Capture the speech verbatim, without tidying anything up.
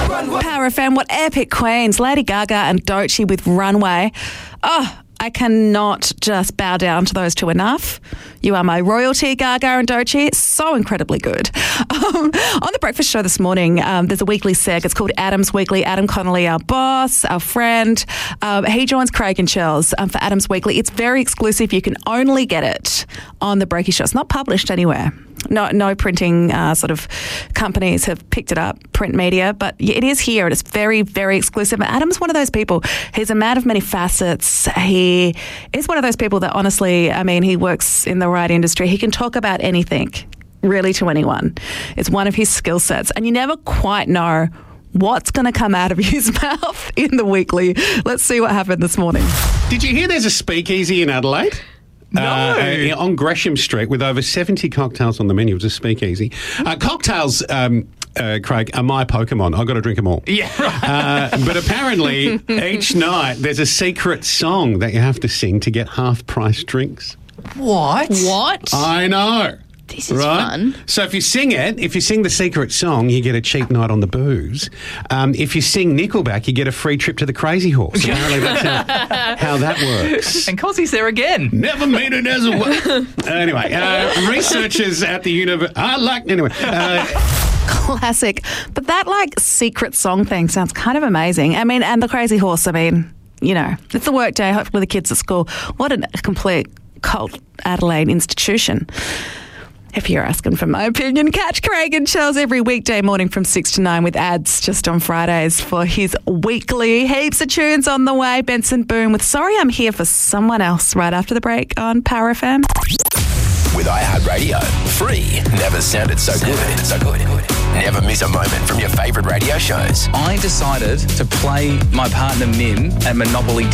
Power F M, what epic queens. Lady Gaga and Doechii with Runway. Oh, I cannot just bow down to those two enough. You are my royalty, Gaga and Doechii. So incredibly good. Um, on the breakfast show this morning, um, there's a weekly seg. It's called Adam's Weekly. Adam Connolly, our boss, our friend, um, he joins Craig and Chels um, for Adam's Weekly. It's very exclusive. You can only get it on the Breaky Show. It's not published anywhere. No, no printing uh, sort of companies have picked it up, print media, but it is here and it's very, very exclusive. And Adam's one of those people. He's a man of many facets. He is one of those people that honestly, I mean, he works in the right industry. He can talk about anything, really, to anyone. It's one of his skill sets. And you never quite know what's going to come out of his mouth in the weekly. Let's see what happened this morning. Did you hear there's a speakeasy in Adelaide? No. Uh, on Gresham Street with over seventy cocktails on the menu. It was a speakeasy. Uh, cocktails, um, uh, Craig, are my Pokemon. I've got to drink them all. Yeah, right. Uh, but apparently, each night there's a secret song that you have to sing to get half-price drinks. What? What? I know. This is right? fun. So if you sing it, if you sing the secret song, you get a cheap night on the booze. Um, if you sing Nickelback, you get a free trip to the Crazy Horse. Apparently that's how, how that works. And Cozzie's there again. Never made it as a... W- anyway, uh, researchers at the university... I like... Anyway... Uh, Classic. But that, like, secret song thing sounds kind of amazing. I mean, and the Crazy Horse, I mean, you know, it's a work day, hopefully the kids at school. What a complete cult Adelaide institution. If you're asking for my opinion, catch Craig and Chels every weekday morning from six to nine with ads just on Fridays for his weekly. Heaps of tunes on the way. Benson Boone with Sorry I'm Here for Someone Else right after the break on Power F M. With iHeartRadio, free never sounded so good. So good. Never miss a moment from your favourite radio shows. I decided to play my partner Min at Monopoly